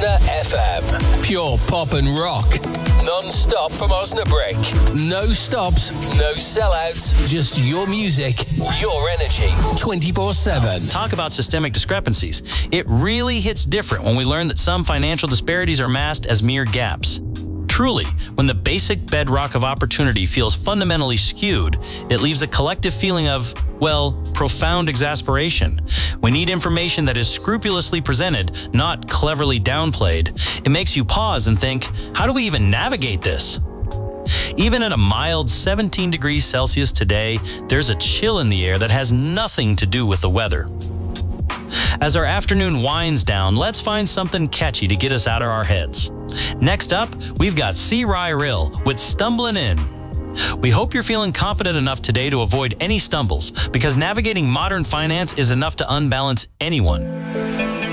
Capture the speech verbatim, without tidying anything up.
Osna F M. Pure pop and rock. Non-stop from Osnabrück. No stops, no sellouts. Just your music, your energy. twenty-four seven. Talk about systemic discrepancies. It really hits different when we learn that some financial disparities are masked as mere gaps. Truly, when the basic bedrock of opportunity feels fundamentally skewed, it leaves a collective feeling of, well, profound exasperation. We need information that is scrupulously presented, not cleverly downplayed. It makes you pause and think, how do we even navigate this? Even at a mild seventeen degrees Celsius today, there's a chill in the air that has nothing to do with the weather. As our afternoon winds down, let's find something catchy to get us out of our heads. Next up, we've got C. Rye Rill with Stumbling In. We hope you're feeling confident enough today to avoid any stumbles, because navigating modern finance is enough to unbalance anyone.